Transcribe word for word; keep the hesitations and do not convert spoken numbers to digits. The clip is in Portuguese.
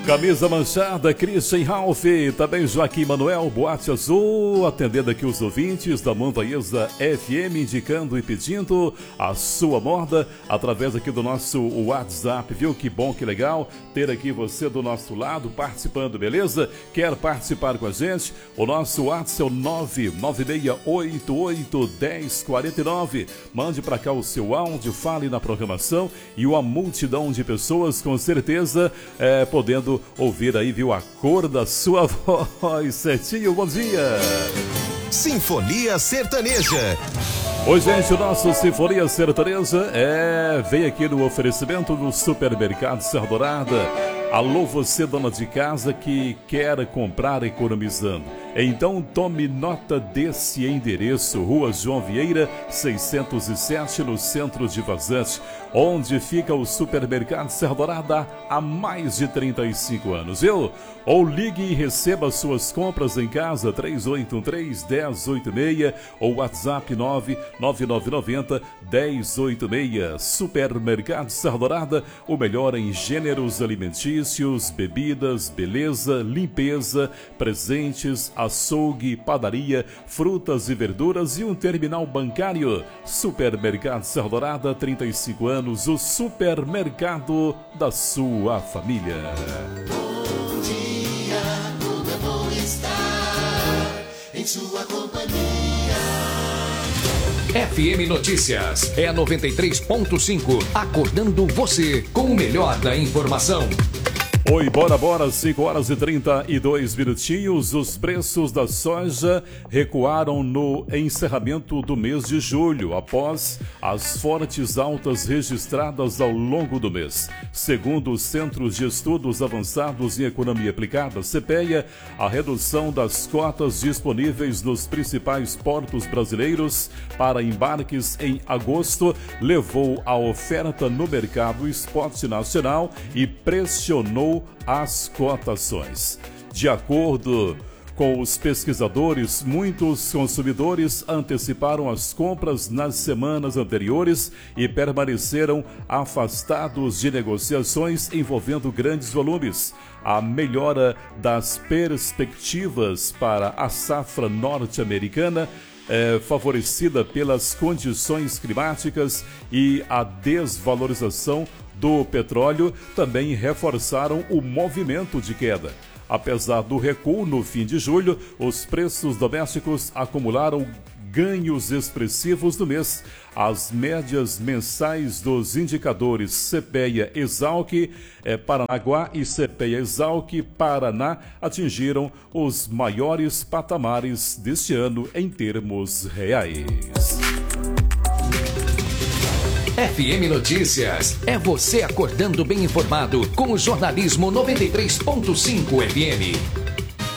Camisa manchada, Christian Ralph, também Joaquim Manuel, Boate Azul, atendendo aqui os ouvintes da Montanhesa F M, indicando e pedindo a sua moda através aqui do nosso WhatsApp, viu? Que bom, que legal ter aqui você do nosso lado participando, beleza? Quer participar com a gente? O nosso WhatsApp é o nove nove seis oito oito um zero quatro nove. Mande para cá o seu áudio, fale na programação e uma multidão de pessoas com certeza é, podendo ouvir aí, viu, a cor da sua voz. Certinho, bom dia. Sinfonia Sertaneja. Oi, gente, o nosso Sinfonia Sertaneja é, vem aqui no oferecimento do Supermercado Serra Dourada. Alô, você dona de casa que quer comprar economizando. Então tome nota desse endereço, Rua João Vieira, seiscentos e sete, no centro de Vazante, onde fica o Supermercado Serra Dourada há mais de trinta e cinco anos, viu? Ou ligue e receba suas compras em casa, três oito um três, um zero oito seis, ou WhatsApp nove nove nove nove zero, um zero oito seis. Supermercado Serra Dourada, o melhor em gêneros alimentícios, bebidas, beleza, limpeza, presentes, açougue, padaria, frutas e verduras e um terminal bancário. Supermercado Serra Dourada, trinta e cinco anos, o supermercado da sua família. Bom dia, como é bom estar em sua companhia. F M Notícias é a noventa e três ponto cinco, acordando você com o melhor da informação. Oi, bora, bora, cinco horas e trinta e dois minutinhos. Os preços da soja recuaram no encerramento do mês de julho, após as fortes altas registradas ao longo do mês. Segundo o Centro de Estudos Avançados em Economia Aplicada, CEPEA, a redução das cotas disponíveis nos principais portos brasileiros para embarques em agosto levou a oferta no mercado spot nacional e pressionou as cotações. De acordo com os pesquisadores, muitos consumidores anteciparam as compras nas semanas anteriores e permaneceram afastados de negociações envolvendo grandes volumes. A melhora das perspectivas para a safra norte-americana É, favorecida pelas condições climáticas e a desvalorização do petróleo também reforçaram o movimento de queda. Apesar do recuo no fim de julho, os preços domésticos acumularam ganhos expressivos no mês. As médias mensais dos indicadores CEPEA-Exalc eh, Paranaguá e CEPEA-Exalc Paraná atingiram os maiores patamares deste ano em termos reais. F M Notícias é você acordando bem informado com o jornalismo noventa e três ponto cinco F M.